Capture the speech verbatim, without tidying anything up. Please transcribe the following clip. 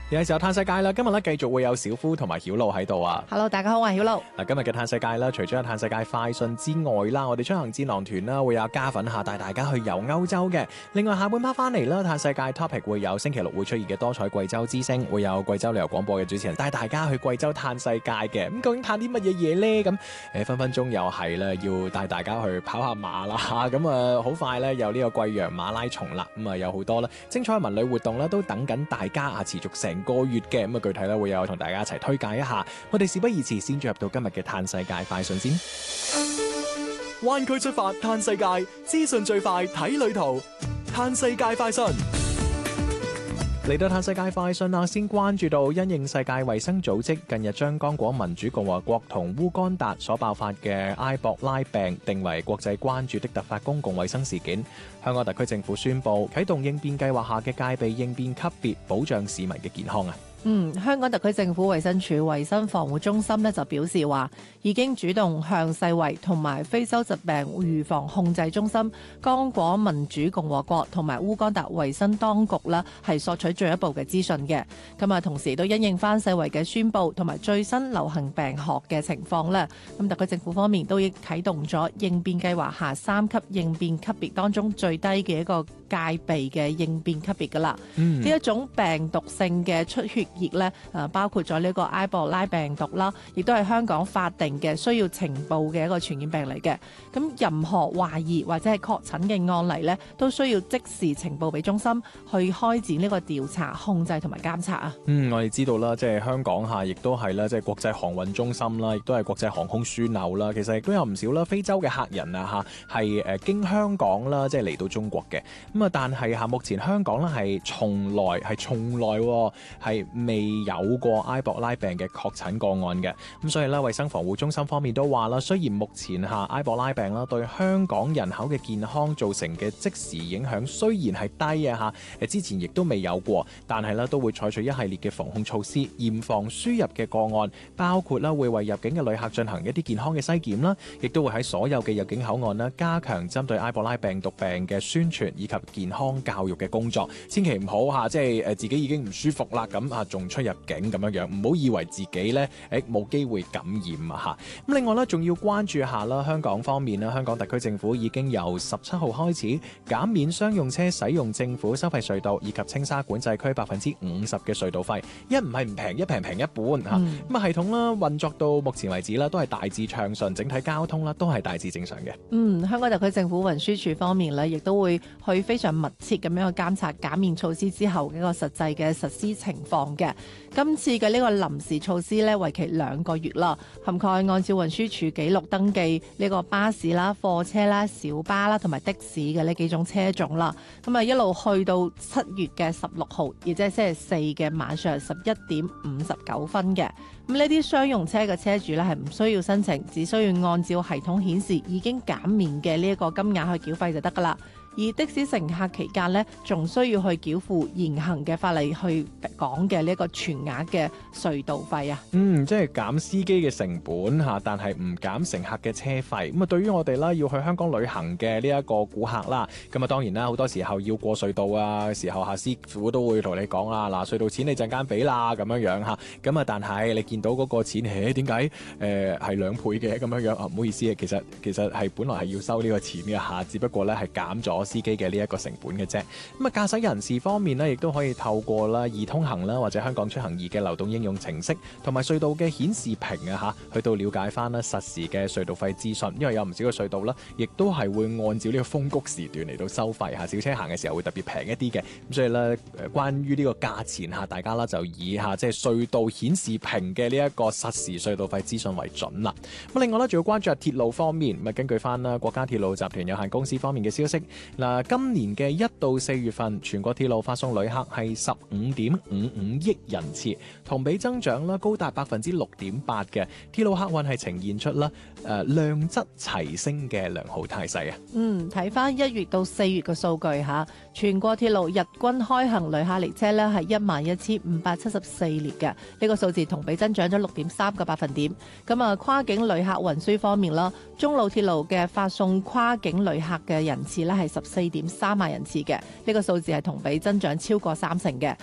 有時候嘆世界啦，今日咧繼續會有小夫同埋曉露喺度啊。 Hello， 大家好，我係曉露。 嗱，今日嘅嘆世界啦，除咗有嘆世界快訊之外啦，我哋出行智囊團啦會有加粉下帶大家去遊歐洲嘅。另外下半 part 翻嚟啦，嘆世界 topic 會有星期六會出現嘅多彩貴州之聲，會有貴州旅遊廣播嘅主持人帶大家去貴州嘆世界嘅。咁究竟嘆啲乜嘢嘢呢？咁誒分分鐘又係啦，要帶大家去跑下馬啦。咁啊好快咧有呢個貴陽馬拉松啦。咁啊有好多啦精彩文旅活動咧都等緊大家啊，持續成個月嘅。咁啊具體咧會有同大家一齊推介一下。我哋事不宜遲，先進入到今日嘅嘆世界快訊先。 灣區出發嘆世界，資訊最快睇旅途。嘆世界快訊嚟到嘆世界快訊啦，先關注到因應世界衛生組織近日將剛果民主共和國同烏干達所爆發嘅埃博拉病定為國際關注的突發公共衛生事件，香港特區政府宣布啟動應變計劃下嘅戒備應變級別，保障市民嘅健康啊！ 嗯，香港特區政府衛生署衛生防護中心咧就表示話，已經主動向世衛同埋非洲疾病預防控制中心、剛果民主共和國同埋烏干達衛生當局啦，係索取進一步嘅資訊嘅。咁啊，同時都因應翻世衛嘅宣佈同埋最新流行病學嘅情況咧，咁特區政府方面都已啟動咗應變計劃下三級應變級別當中最低嘅一個戒備嘅應變級別噶啦。呢、嗯、一種病毒性嘅出血熱咧，誒包括咗呢個埃博拉病毒啦，亦都係香港法定嘅需要呈報嘅一個傳染病嚟嘅。咁任何懷疑或者係確診嘅案例咧，都需要即時呈報俾中心去開展呢個調查、控制同埋監察啊。 嗯，我哋知道啦，即係香港嚇，亦都係啦，即係國際航運中心啦，亦都係國際航空樞紐啦。其實亦都有唔少啦，非洲嘅客人啊嚇，係誒經香港啦，即係嚟到中國嘅。咁啊，但係嚇目前香港咧係從來係從來係未有過埃博拉病嘅確診個案嘅。咁所以咧，衛生防護中心方面都話啦，雖然目前嚇埃博拉病啦對香港人口嘅健康造成嘅即時影響雖然係低啊嚇，誒之前亦都未有過，但係咧都會採取一系列嘅防控措施，嚴防輸入嘅個案，包括啦會為入境嘅旅客進行一啲健康嘅篩檢啦，亦都會喺所有嘅入境口岸啦加強針對埃博拉病毒病嘅宣傳以及健康教育嘅工作，千祈唔好嚇，即係誒自己已經唔舒服啦，咁啊仲出入境咁樣樣，唔好以為自己咧誒冇機會感染啊嚇。咁另外咧，仲要關注下啦，香港方面啦，香港特區政府已經由十七號開始減免商用車使用政府收費隧道以及青沙管制區百分之五十嘅隧道費，一唔係唔平，一平平一半嚇。咁、嗯、啊系統啦運作到目前為止啦，都係大致暢順，整體交通啦都係大致正常嘅。 嗯，香港特區政府運輸署方面咧，亦都會去非常密切咁樣去監察減免措施之後嘅一個實際嘅實施情況嘅。今次嘅呢個臨時措施咧，為期兩個月啦，涵蓋按照運輸署記錄登記呢個巴士啦、貨車啦、小巴啦同埋的士嘅呢幾種車種啦。咁啊一路去到七月嘅十六號，亦即係星期四嘅晚上十一點五十九分嘅。咁呢啲商用車嘅車主咧係唔需要申請，只需要按照系統顯示已經減免嘅呢一個金額去繳費就得噶啦。而的士乘客期間呢，仲需要去繳付現行嘅法例去講嘅呢一個全額嘅隧道費啊。 嗯，即係減司機嘅成本嚇，但係唔減乘客嘅車費。咁啊，對於我哋啦要去香港旅行嘅呢一個顧客啦，咁啊當然啦，好多時候要過隧道啊時候，嚇師傅都會同你講啦，嗱隧道錢你陣間俾啦咁樣樣嚇。咁啊，但係你見到嗰個錢，誒點解誒係兩倍嘅咁樣樣啊？唔好意思啊，其實其實係本來係要收呢個錢嘅嚇，只不過咧係減咗司機嘅呢一個成本嘅啫。咁啊，駕駛人士方面呢，亦都可以透過啦易通行啦或者香港出行易嘅流動應用程式同埋隧道嘅顯示屏啊嚇，去到了解翻啦實時嘅隧道費資訊。因為有唔少嘅隧道啦，亦都係會按照呢個風谷時段嚟到收費嚇，小車行嘅時候會特別平一啲嘅。咁所以咧誒，關於呢個價錢嚇，大家啦就以下即係隧道顯示屏嘅呢一個實時隧道費資訊為準啦。咁另外咧，仲要關注下鐵路方面。咁啊，根據翻啦國家鐵路集團有限公司方面嘅消息，嗱，今年嘅一到四月份，全國鐵路發送旅客係十五點五五億人次，同比增長啦高達百分之六點八嘅。鐵路客運係呈現出啦誒量質齊升嘅良好態勢啊。 嗯，睇翻一月到四月嘅數據嚇，全國鐵路日均開行旅客列車咧係一萬一千五百七十四列嘅，呢、這個數字同比增長咗六點三個百分點。咁啊，跨境旅客運輸方面啦，中路鐵路嘅發送跨境旅客嘅人次咧係十四點三萬人次嘅，呢、這個數字係同比增長超過三成嘅。